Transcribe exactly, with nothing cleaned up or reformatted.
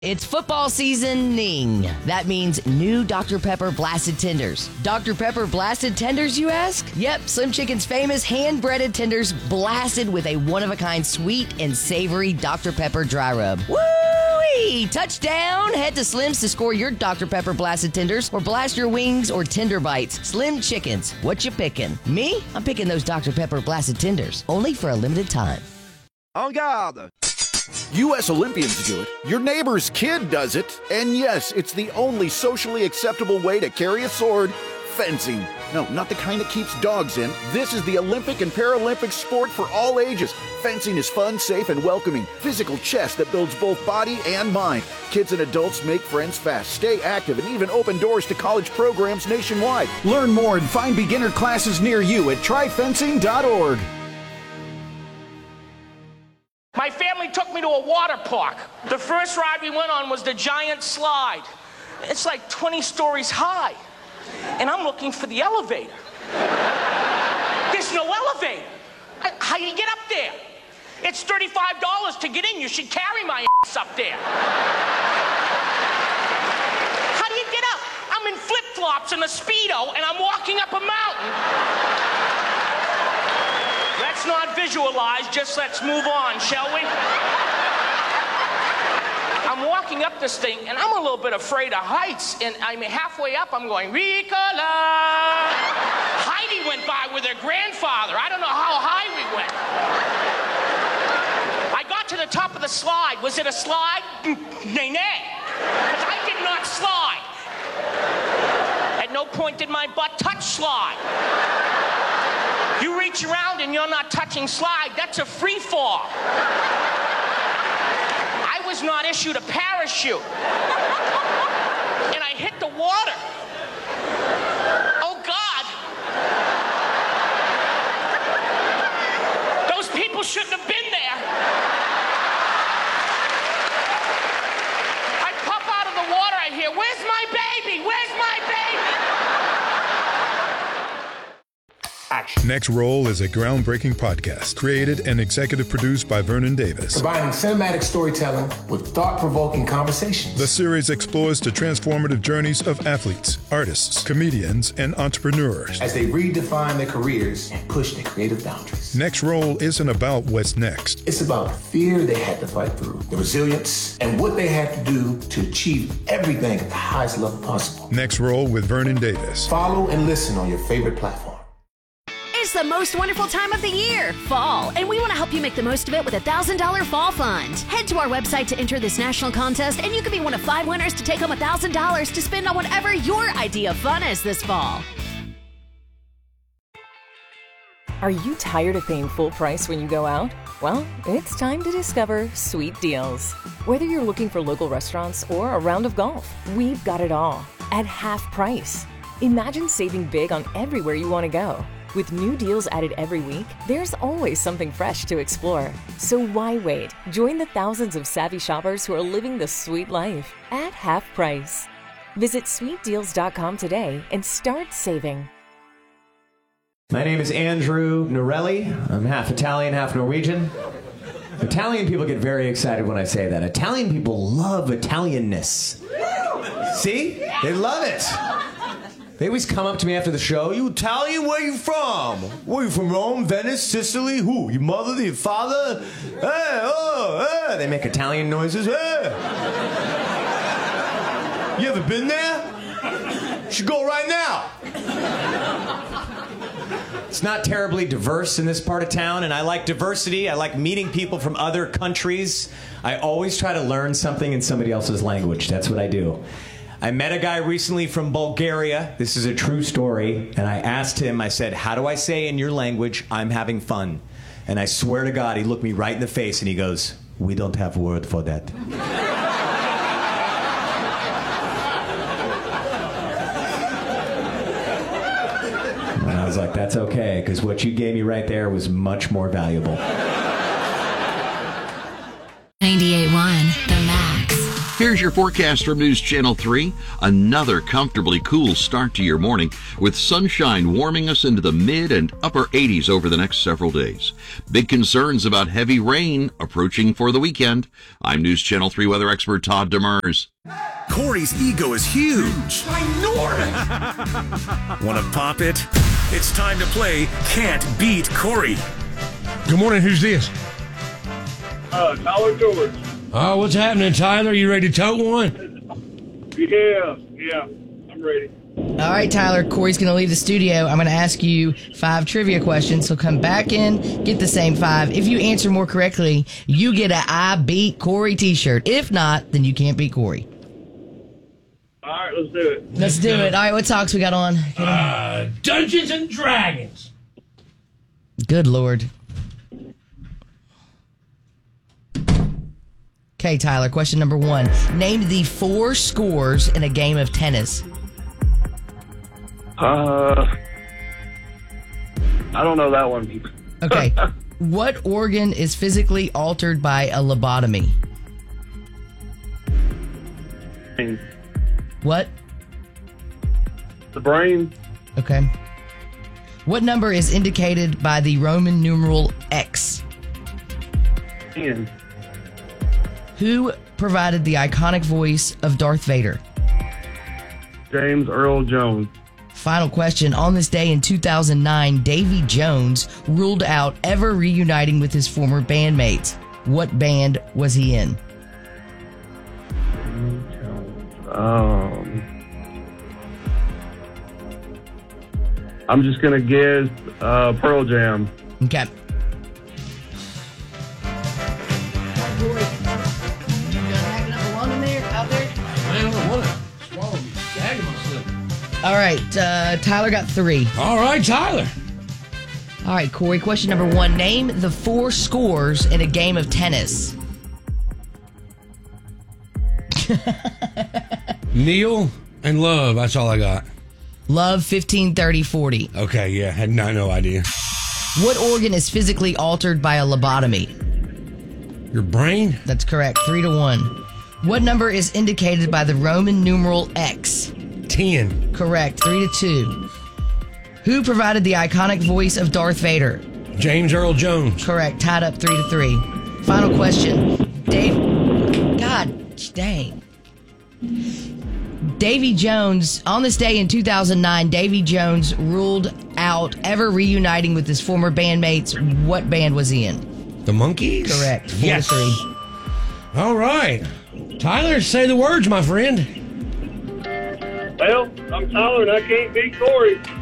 It's football seasoning. That means new Doctor Pepper Blasted Tenders. Doctor Pepper Blasted Tenders, you ask? Yep, Slim Chicken's famous hand-breaded tenders blasted with a one-of-a-kind sweet and savory Doctor Pepper dry rub. Woo-wee! Touchdown! Head to Slim's to score your Doctor Pepper Blasted Tenders or blast your wings or tender bites. Slim Chickens, what you picking? Me? I'm picking those Doctor Pepper Blasted Tenders, only for a limited time. En garde! U S Olympians do it, your neighbor's kid does it, and yes, it's the only socially acceptable way to carry a sword, fencing. No, not the kind that keeps dogs in. This is the Olympic and Paralympic sport for all ages. Fencing is fun, safe, and welcoming. Physical chess that builds both body and mind. Kids and adults make friends fast, stay active, and even open doors to college programs nationwide. Learn more and find beginner classes near you at try fencing dot org. My family took me to a water park. The first ride we went on was the giant slide. It's like twenty stories high. And I'm looking for the elevator. There's no elevator. I, how do you get up there? It's thirty-five dollars to get in. You should carry my ass up there. How do you get up? I'm in flip-flops and a Speedo, and I'm walking up a mountain. Let's not visualize, just let's move on, shall we? I'm walking up this thing, and I'm a little bit afraid of heights, and I'm halfway up, I'm going, Ricola! Heidi went by with her grandfather. I don't know how high we went. I got to the top of the slide. Was it a slide? Nay, nay. Because I did not slide. At no point did my butt touch slide. You reach around and you're not touching slide, that's a free fall. I was not issued a parachute. And I hit the water. Oh God. Those people shouldn't have been there. I pop out of the water, I hear, where's my baby? Where's my baby? Action. Next Roll is a groundbreaking podcast created and executive produced by Vernon Davis. Combining cinematic storytelling with thought-provoking conversations. The series explores the transformative journeys of athletes, artists, comedians, and entrepreneurs as they redefine their careers and push their creative boundaries. Next Roll isn't about what's next. It's about the fear they had to fight through, the resilience, and what they had to do to achieve everything at the highest level possible. Next Roll with Vernon Davis. Follow and listen on your favorite platform. It's the most wonderful time of the year, fall, and we want to help you make the most of it with a one thousand dollars Fall Fund. Head to our website to enter this national contest, and you could be one of five winners to take home one thousand dollars to spend on whatever your idea of fun is this fall. Are you tired of paying full price when you go out? Well, it's time to discover Sweet Deals. Whether you're looking for local restaurants or a round of golf, we've got it all at half price. Imagine saving big on everywhere you want to go. With new deals added every week, there's always something fresh to explore. So why wait? Join the thousands of savvy shoppers who are living the sweet life at half price. Visit sweet deals dot com today and start saving. My name is Andrew Norelli. I'm half Italian, half Norwegian. Italian people get very excited when I say that. Italian people love Italianness. See? They love it. They always come up to me after the show. You Italian? Where you from? Where you from? Rome, Venice, Sicily? Who? Your mother, your father? Hey, oh, hey. They make Italian noises. Hey. You ever been there? You should go right now. It's not terribly diverse in this part of town, and I like diversity. I like meeting people from other countries. I always try to learn something in somebody else's language. That's what I do. I met a guy recently from Bulgaria. This is a true story. And I asked him, I said, how do I say in your language, I'm having fun? And I swear to God, he looked me right in the face and he goes, we don't have a word for that. And I was like, that's okay, because what you gave me right there was much more valuable. ninety-eight point one, The Max. Here's your forecast from News Channel three. Another comfortably cool start to your morning, with sunshine warming us into the mid and upper eighties over the next several days. Big concerns about heavy rain approaching for the weekend. I'm News Channel three weather expert Todd Demers. Corey's ego is huge. Ginormous! Want to pop it? It's time to play Can't Beat Corey. Good morning. Who's this? Uh, Tyler George. Oh, what's happening, Tyler? You ready to tote one? Yeah, yeah, I'm ready. All right, Tyler. Corey's going to leave the studio. I'm going to ask you five trivia questions. So come back in, get the same five. If you answer more correctly, you get a I Beat Corey t-shirt. If not, then you can't beat Corey. All right, let's do it. Let's do it. All right, what talks we got on? Uh, Dungeons and Dragons. Good Lord. Okay, Tyler, question number one. Name the four scores in a game of tennis. Uh, I don't know that one. Okay. What organ is physically altered by a lobotomy? Brain. What? The brain. Okay. What number is indicated by the Roman numeral X? ten. Who provided the iconic voice of Darth Vader? James Earl Jones. Final question. On this day in two thousand nine, Davy Jones ruled out ever reuniting with his former bandmates. What band was he in? Um, I'm just going to guess uh, Pearl Jam. Okay. All right, uh, Tyler got three. All right, Tyler. All right, Corey, question number one. Name the four scores in a game of tennis. Neil and Love. That's all I got. Love, fifteen, thirty, forty. Okay, yeah. Had not, no idea. What organ is physically altered by a lobotomy? Your brain? That's correct. Three to one. What number is indicated by the Roman numeral X? Ten. Correct. Three to two. Who provided the iconic voice of Darth Vader? James Earl Jones. Correct. Tied up three to three. Final question. Dave. God dang. Davy Jones, on this day in two thousand nine, Davy Jones ruled out ever reuniting with his former bandmates. What band was he in? The Monkees? Correct. Four yes. to three. All right. Tyler, say the words, my friend. Well, I'm Tyler and I can't beat Corey.